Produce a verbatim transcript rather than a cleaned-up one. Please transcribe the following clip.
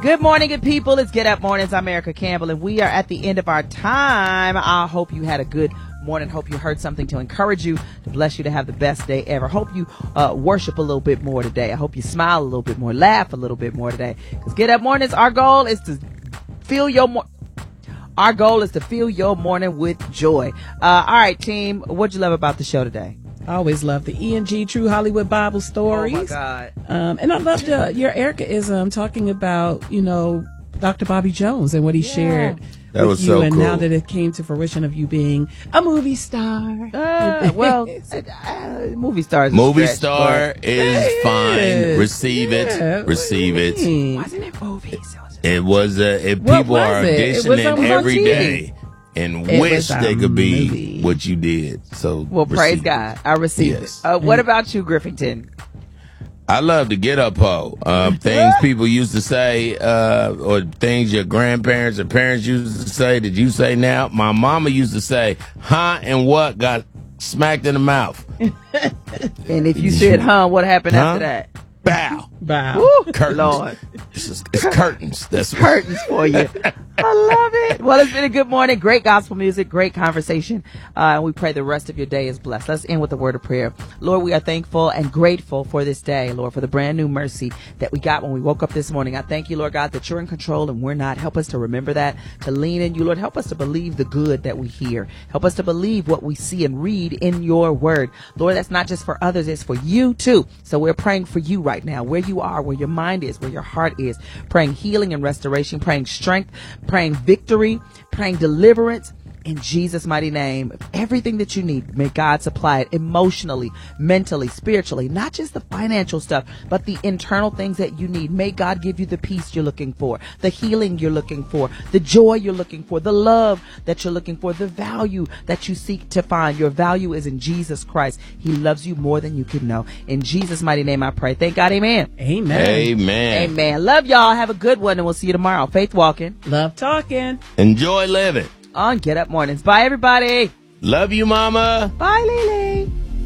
Good morning, good people. It's Get Up Mornings. I'm Erica Campbell, and we are at the end of our time. I hope you had a good morning. Hope you heard something to encourage you, to bless you to have the best day ever. Hope you uh, worship a little bit more today. I hope you smile a little bit more, laugh a little bit more today. Because Get Up Mornings, our goal is to fill your mo- our goal is to fill your morning with joy. Uh, all right, team. What'd you love about the show today? I always love the E and G True Hollywood Bible Stories. Oh my God! Um, and I loved uh, your Ericaism talking about, you know, Doctor Bobby Jones and what he yeah. shared that with was you. So and cool. Now that it came to fruition of you being a movie star. Uh, well, uh, movie stars. Movie stretch, star but... is fine. Receive it. Yeah, Receive it. Wasn't it movies? It was. Uh, it, What people was are it? It was auditioning on every T V. day and It wish was a they could be movie. what you did. So well, praise receive God. it. I received Yes. it. Uh, what about you, Griffington? I love to get up, ho. Um, things people used to say, uh, or things your grandparents or parents used to say that you say now. My mama used to say, huh, and what got smacked in the mouth. And if you said, huh, what happened Huh? after that? Bow. Bow. Woo, Curtains. Lord. It's, just, it's curtains. That's what. Curtains for you. I love it. Well, it's been a good morning. Great gospel music, great conversation. Uh, and we pray the rest of your day is blessed. Let's end with a word of prayer. Lord, we are thankful and grateful for this day, Lord, for the brand new mercy that we got when we woke up this morning. I thank you, Lord God, that you're in control and we're not. Help us to remember that, to lean in you, Lord. Help us to believe the good that we hear. Help us to believe what we see and read in your word. Lord, that's not just for others, it's for you too. So we're praying for you right now, where you are, where your mind is, where your heart is, praying healing and restoration, praying strength, praying victory, praying deliverance. In Jesus' mighty name, everything that you need, may God supply it emotionally, mentally, spiritually, not just the financial stuff, but the internal things that you need. May God give you the peace you're looking for, the healing you're looking for, the joy you're looking for, the love that you're looking for, the value that you seek to find. Your value is in Jesus Christ. He loves you more than you can know. In Jesus' mighty name I pray. Thank God. Amen. Amen. Amen. Amen. Love y'all. Have a good one, and we'll see you tomorrow. Faith walking. Love talking. Enjoy living. On Get Up Mornings. Bye, everybody. Love you, mama. Bye, Lily.